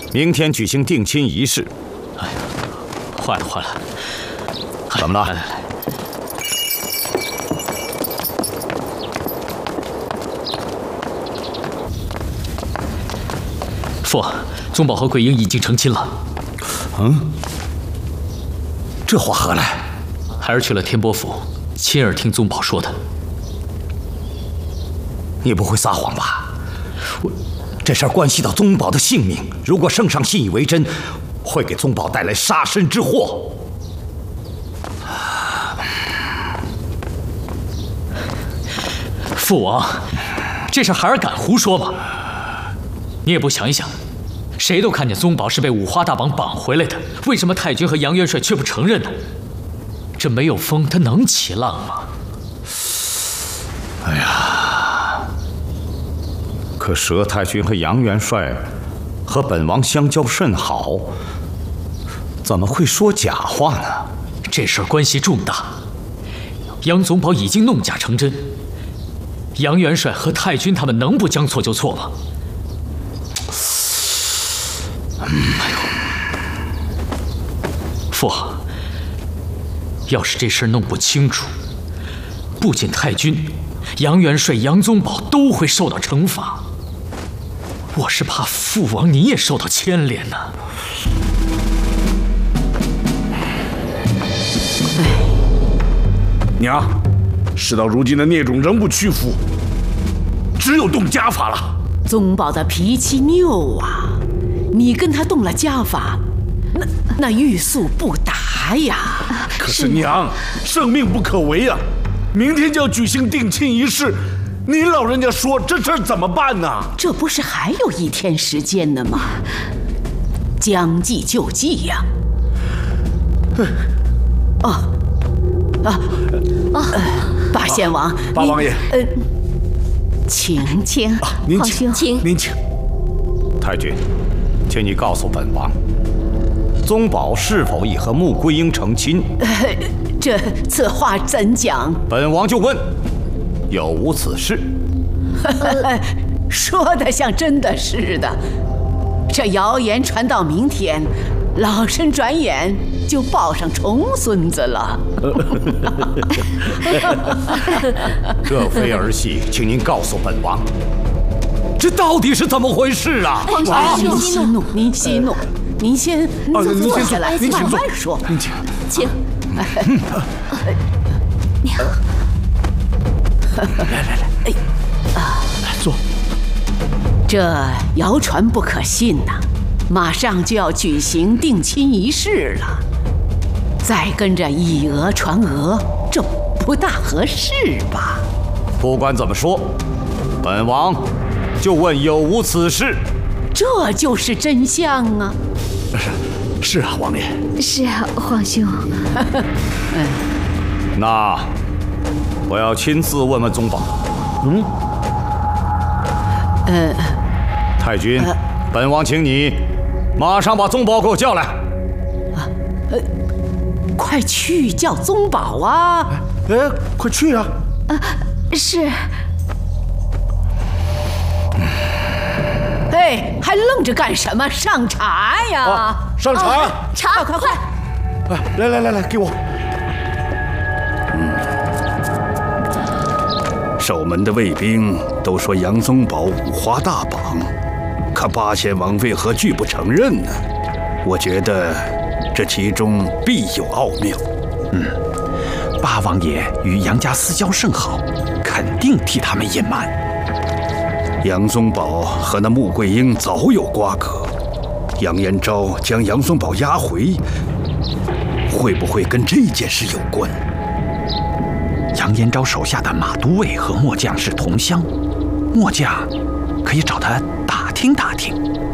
明天举行定亲仪式。 哎呀，坏了坏了！ 怎么了？ 来来来，父，宗保和桂英已经成亲了。 这话何来？ 孩儿去了天波府，亲耳听宗保说的。 你不会撒谎吧？这事儿关系到宗保的性命，如果圣上信以为真，会给宗保带来杀身之祸。 父王，这事孩儿敢胡说吗？你也不想一想，谁都看见宗保是被五花大绑绑回来的，为什么太君和杨元帅却不承认呢？这没有风，它能起浪吗？ 哎呀，可佘太君和杨元帅和本王相交甚好，怎么会说假话呢？ 这事儿关系重大，杨宗保已经弄假成真，杨元帅和太君他们能不将错就错吗？父，要是这事儿弄不清楚，不仅太君、杨元帅、杨宗保都会受到惩罚。我是怕父王你也受到牵连呢。 娘，事到如今的孽种仍不屈服，只有动家法了。 宗保的脾气拗啊，你跟他动了家法，那欲速不达呀。 可是娘，生命不可违啊！明天就要举行定亲仪式，您老人家说这事儿怎么办呢？ 这不是还有1天时间呢吗？将计就计呀。八贤王， 八王爷， 请。 您请，您请。 太君，请你告诉本王，宗保是否已和穆桂英成亲？ 此话怎讲？ 本王就问，有无此事？ 说得像真的似的。这谣言传到明天，老身转眼就抱上重孙子了。 这非儿戏，请您告诉本王，这到底是怎么回事啊？ 皇上，您息怒，您先坐下来， 您慢慢说。 您请。 娘， 来，坐。 这谣传不可信呐，马上就要举行定亲仪式了，再跟着以讹传讹，这不大合适吧？ 不管怎么说，本王就问有无此事。 这就是真相啊！ 是啊，王爷。 是啊，皇兄。 那我要亲自问问宗保。太君，本王请你马上把宗保给我叫来。 快去叫宗保啊！ 快去啊！ 是。 还愣着干什么？上茶呀！ 上茶！ 茶， 快！ 来，给我。 守门的卫兵都说杨宗保五花大绑，可八贤王为何拒不承认呢？我觉得这其中必有奥妙。 八王爷与杨家私交甚好，肯定替他们隐瞒。 杨宗保和那穆桂英早有瓜葛，杨延昭将杨宗保押回，会不会跟这件事有关？ 杨延昭手下的马都尉和末将是同乡，末将可以找他打听打听。